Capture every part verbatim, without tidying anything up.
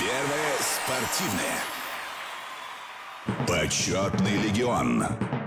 Первое спортивное. Почетный легион.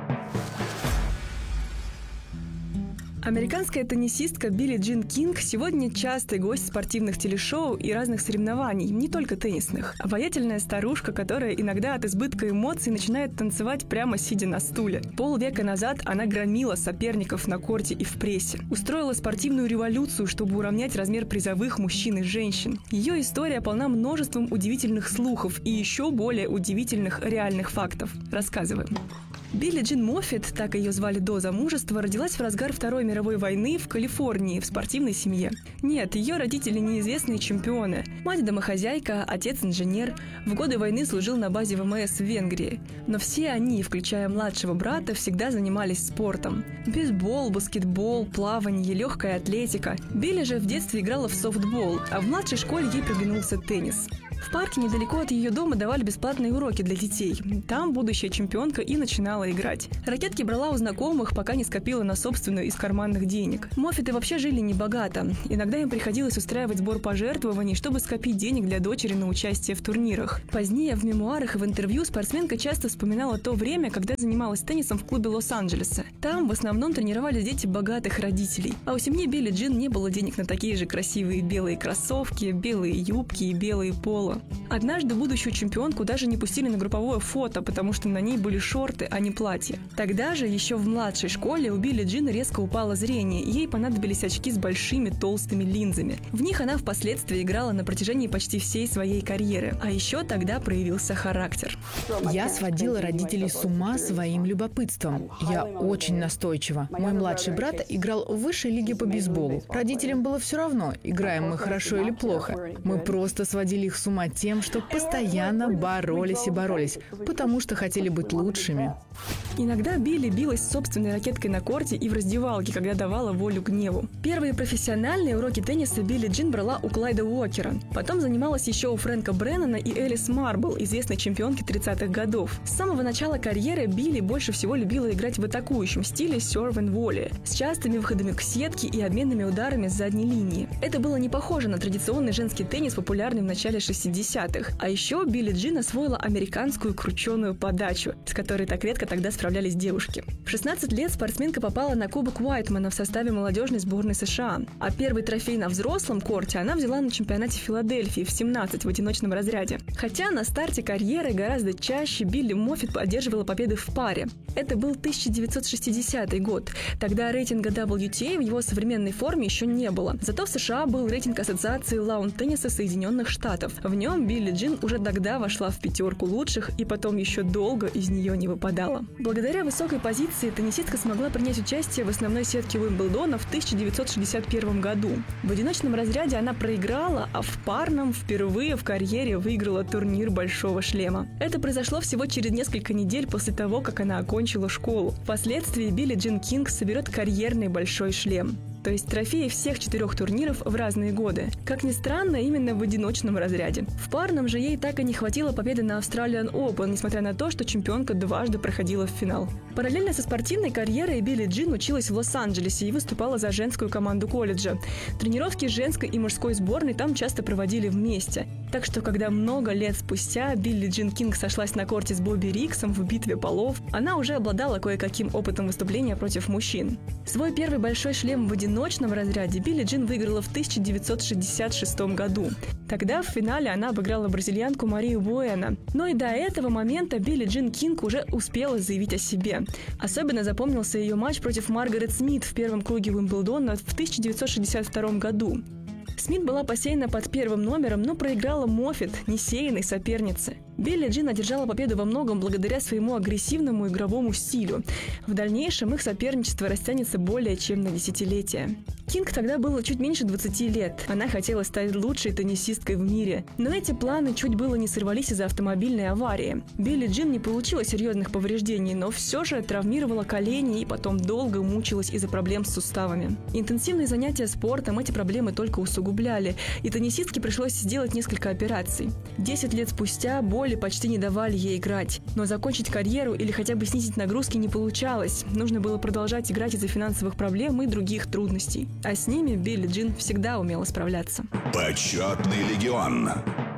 Американская теннисистка Билли Джин Кинг сегодня частый гость спортивных телешоу и разных соревнований, не только теннисных. Обаятельная старушка, которая иногда от избытка эмоций начинает танцевать прямо сидя на стуле. Полвека назад она громила соперников на корте и в прессе. Устроила спортивную революцию, чтобы уравнять размер призовых мужчин и женщин. Ее история полна множеством удивительных слухов и еще более удивительных реальных фактов. Рассказываем. Билли Джин Моффетт, так ее звали до замужества, родилась в разгар Второй мировой войны в Калифорнии в спортивной семье. Нет, ее родители неизвестные чемпионы. Мать домохозяйка, отец инженер. В годы войны служил на базе ВМС в Венгрии. Но все они, включая младшего брата, всегда занимались спортом. Бейсбол, баскетбол, плавание, легкая атлетика. Билли же в детстве играла в софтбол, а в младшей школе ей приглянулся теннис. В парке недалеко от ее дома давали бесплатные уроки для детей. Там будущая чемпионка и начинала играть. Ракетки брала у знакомых, пока не скопила на собственную из карманных денег. Моффетты вообще жили небогато. Иногда им приходилось устраивать сбор пожертвований, чтобы скопить денег для дочери на участие в турнирах. Позднее в мемуарах и в интервью спортсменка часто вспоминала то время, когда занималась теннисом в клубе Лос-Анджелеса. Там в основном тренировались дети богатых родителей. А у семьи Билли Джин не было денег на такие же красивые белые кроссовки, белые юбки и белые поло. Однажды будущую чемпионку даже не пустили на групповое фото, потому что на ней были шорты, а не платье. Тогда же, еще в младшей школе, у Билли Джин резко упало зрение, и ей понадобились очки с большими толстыми линзами. В них она впоследствии играла на протяжении почти всей своей карьеры. А еще тогда проявился характер. Я сводила родителей с ума своим любопытством. Я очень настойчива. Мой младший брат играл в высшей лиге по бейсболу. Родителям было все равно, играем мы хорошо или плохо. Мы просто сводили их с ума тем, что постоянно боролись и боролись, потому что хотели быть лучшими. Иногда Билли билась с собственной ракеткой на корте и в раздевалке, когда давала волю гневу. Первые профессиональные уроки тенниса Билли Джин брала у Клайда Уокера. Потом занималась еще у Фрэнка Бреннана и Элис Марбл, известной чемпионки тридцатых годов. С самого начала карьеры Билли больше всего любила играть в атакующем стиле serve and volley, с частыми выходами к сетке и обменными ударами с задней линии. Это было не похоже на традиционный женский теннис, популярный в начале шестидесятых. А еще Билли Джин освоила американскую крученую подачу, с которой так редко тогда справлялись девушки. В шестнадцать лет спортсменка попала на Кубок Уайтмана в составе молодежной сборной США. А первый трофей на взрослом корте она взяла на чемпионате Филадельфии в семнадцать в одиночном разряде. Хотя на старте карьеры гораздо чаще Билли Моффетт одерживала победы в паре. Это был тысяча девятьсот шестидесятый год. Тогда рейтинга дабл ю ти эй в его современной форме еще не было. Зато в США был рейтинг Ассоциации лаун-тенниса Соединенных Штатов. В нем Билли Джин уже тогда вошла в пятерку лучших и потом еще долго из нее не выпадала. Благодаря высокой позиции теннисистка смогла принять участие в основной сетке Уимблдона в тысяча девятьсот шестьдесят первом году. В одиночном разряде она проиграла, а в парном впервые в карьере выиграла турнир Большого шлема. Это произошло всего через несколько недель после того, как она окончила школу. Впоследствии Билли Джин Кинг соберет карьерный Большой шлем. То есть трофеи всех четырех турниров в разные годы. Как ни странно, именно в одиночном разряде. В парном же ей так и не хватило победы на Australian Open, несмотря на то, что чемпионка дважды проходила в финал. Параллельно со спортивной карьерой Билли Джин училась в Лос-Анджелесе и выступала за женскую команду колледжа. Тренировки женской и мужской сборной там часто проводили вместе. Так что, когда много лет спустя Билли Джин Кинг сошлась на корте с Бобби Риксом в битве полов, она уже обладала кое-каким опытом выступления против мужчин. Свой первый большой шлем в одиночном разряде Билли Джин выиграла в тысяча девятьсот шестьдесят шестом году. Тогда в финале она обыграла бразильянку Марию Буэна. Но и до этого момента Билли Джин Кинг уже успела заявить о себе. Особенно запомнился ее матч против Маргарет Смит в первом круге Уимблдона в тысяча девятьсот шестьдесят втором году. Смит была посеяна под первым номером, но проиграла Моффетт, несеянной сопернице. Билли Джин одержала победу во многом благодаря своему агрессивному игровому стилю. В дальнейшем их соперничество растянется более чем на десятилетия. Кинг тогда было чуть меньше двадцати лет. Она хотела стать лучшей теннисисткой в мире. Но эти планы чуть было не сорвались из-за автомобильной аварии. Билли Джин не получила серьезных повреждений, но все же травмировала колени и потом долго мучилась из-за проблем с суставами. Интенсивные занятия спортом эти проблемы только усугубляли, и теннисистке пришлось сделать несколько операций. Десять лет спустя боли почти не давали ей играть. Но закончить карьеру или хотя бы снизить нагрузки не получалось. Нужно было продолжать играть из-за финансовых проблем и других трудностей. А с ними Билли Джин всегда умела справляться. Почетный легион.